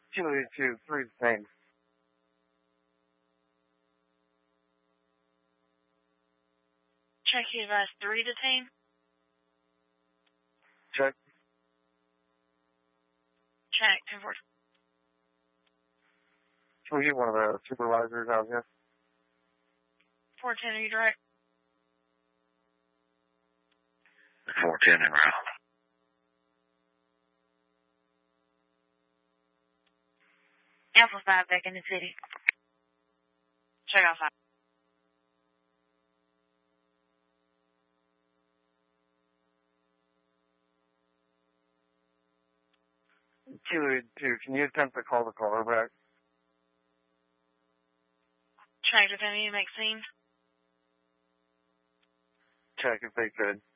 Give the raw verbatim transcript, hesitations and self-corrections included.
Two eight two three things. Check you advise three to team. Check. Check, ten four. Can we get one of the supervisors out here? four ten, are you direct? four ten en route. Alpha five back in the city. Check out five. two eight two, can you attempt to call the caller back? Check if any make scene. Check if they could.